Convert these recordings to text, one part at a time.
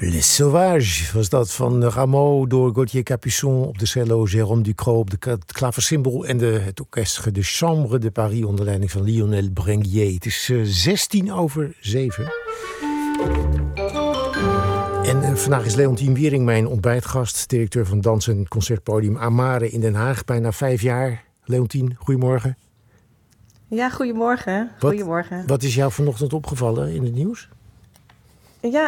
Les Sauvages was dat van Rameau door Gauthier Capuçon op de cello, Jérôme Ducrot op het klaversymbol en het orkest de Chambre de Paris onder leiding van Lionel Brenguier. Het is 7:16. En vandaag is Leontien Wiering mijn ontbijtgast, directeur van dans- en concertpodium Amare in Den Haag. Bijna 5 jaar. Leontien, goedemorgen. Ja, goedemorgen. Wat is jou vanochtend opgevallen in het nieuws? Ja,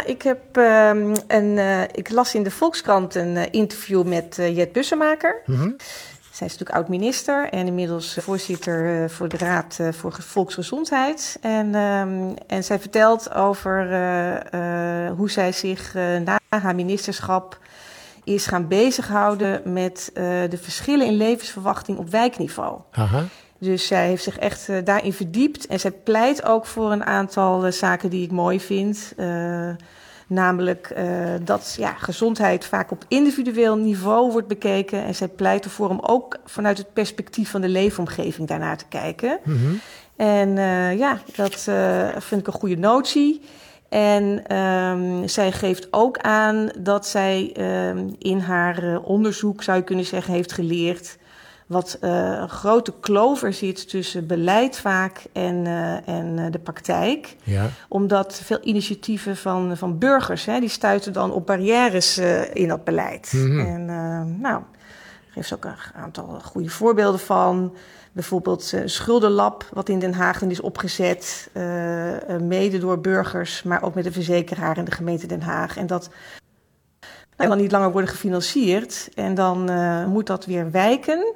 ik las in de Volkskrant een interview met Jet Bussemaker. Mm-hmm. Zij is natuurlijk oud-minister en inmiddels voorzitter voor de Raad voor Volksgezondheid. En zij vertelt over hoe zij zich na haar ministerschap is gaan bezighouden met de verschillen in levensverwachting op wijkniveau. Aha. Dus zij heeft zich echt daarin verdiept. En zij pleit ook voor een aantal zaken die ik mooi vind. Namelijk dat gezondheid vaak op individueel niveau wordt bekeken. En zij pleit ervoor om ook vanuit het perspectief van de leefomgeving daarnaar te kijken. Mm-hmm. En dat vind ik een goede notie. En zij geeft ook aan dat zij in haar onderzoek, zou je kunnen zeggen, heeft geleerd wat een grote kloof er zit tussen beleid vaak en de praktijk. Ja. Omdat veel initiatieven van burgers, die stuiten dan op barrières in dat beleid. Mm-hmm. En daar geeft ze ook een aantal goede voorbeelden van. Bijvoorbeeld schuldenlab, wat in Den Haag dan is opgezet. Mede door burgers, maar ook met de verzekeraar en de gemeente Den Haag. En dat kan niet langer worden gefinancierd. En dan moet dat weer wijken.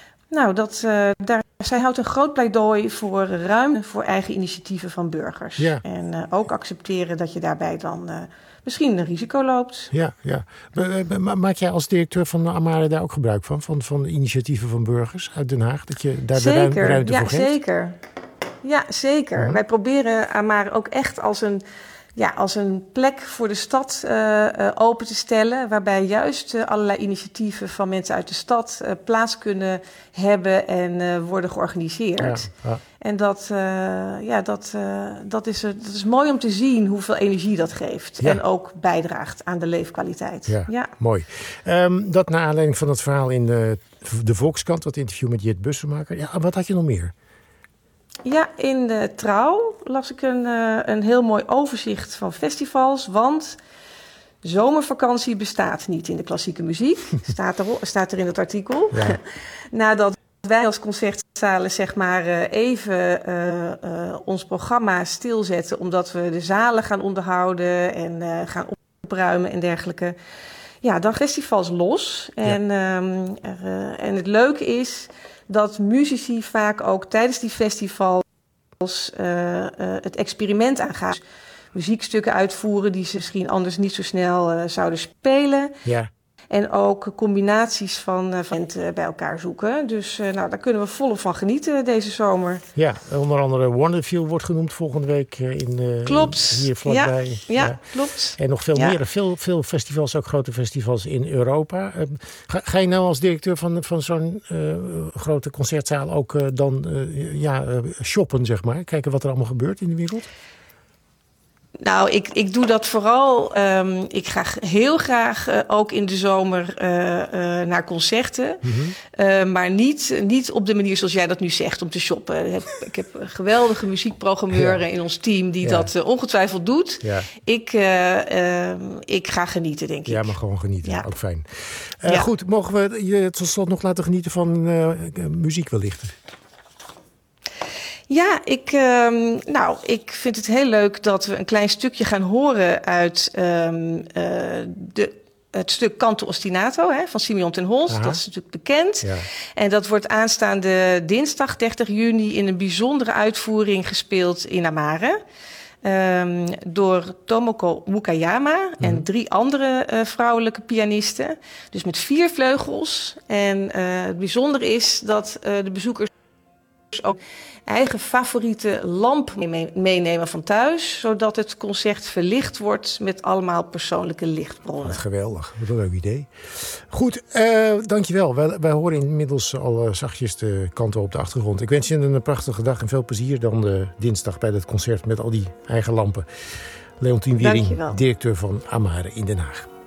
Zij houdt een groot pleidooi voor ruimte voor eigen initiatieven van burgers. Ja. En ook accepteren dat je daarbij dan misschien een risico loopt. Ja. Maak jij als directeur van Amare daar ook gebruik van initiatieven van burgers uit Den Haag? Dat je daar zeker. de ruimte voor geeft? Zeker. Ja, zeker. Uh-huh. Wij proberen Amare ook echt als een plek voor de stad open te stellen, waarbij juist allerlei initiatieven van mensen uit de stad plaats kunnen hebben en worden georganiseerd. Ja. En dat is mooi om te zien hoeveel energie dat geeft. Ja. En ook bijdraagt aan de leefkwaliteit. Ja. Mooi. Dat naar aanleiding van het verhaal in de Volkskrant, dat interview met Jet Bussemaker. Ja, wat had je nog meer? Ja, in de Trouw las ik een heel mooi overzicht van festivals, want zomervakantie bestaat niet in de klassieke muziek, staat er in het artikel. Ja. Nadat wij als concertzalen even ons programma stilzetten, omdat we de zalen gaan onderhouden en gaan opruimen en dergelijke. Ja, dan festivals los. Ja. En het leuke is dat muzici vaak ook tijdens die festivals het experiment aangaan. Dus muziekstukken uitvoeren die ze misschien anders niet zo snel zouden spelen. Ja. En ook combinaties van bij elkaar zoeken. Dus daar kunnen we volop van genieten deze zomer. Ja, onder andere Wonderfeel wordt genoemd volgende week hier vlakbij. Ja, klopt. En nog veel meer. Veel festivals, ook grote festivals in Europa. Ga je nou als directeur van zo'n grote concertzaal ook shoppen, zeg maar? Kijken wat er allemaal gebeurt in de wereld? Nou, ik doe dat vooral. Ik ga heel graag ook in de zomer naar concerten. Mm-hmm. Maar niet op de manier zoals jij dat nu zegt, om te shoppen. Ik heb een geweldige muziekprogrammeur in ons team die dat ongetwijfeld doet. Ja. Ik ga genieten, denk ik. Ja, maar gewoon genieten. Ja. Ook fijn. Goed, mogen we je tot slot nog laten genieten van muziek wellicht? Ja, ik vind het heel leuk dat we een klein stukje gaan horen uit het stuk Canto Ostinato van Simeon ten Holst. Aha. Dat is natuurlijk bekend. Ja. En dat wordt aanstaande dinsdag 30 juni in een bijzondere uitvoering gespeeld in Amare. Door Tomoko Mukayama en 3 andere vrouwelijke pianisten. Dus met 4 vleugels. En het bijzondere is dat de bezoekers ook eigen favoriete lamp meenemen van thuis, zodat het concert verlicht wordt met allemaal persoonlijke lichtbronnen. Wat geweldig, wat een leuk idee. Goed, dankjewel. Wij horen inmiddels al zachtjes de kanten op de achtergrond. Ik wens je een prachtige dag en veel plezier dan dinsdag bij het concert met al die eigen lampen. Leontien Wiering, Dankjewel. directeur van Amare in Den Haag.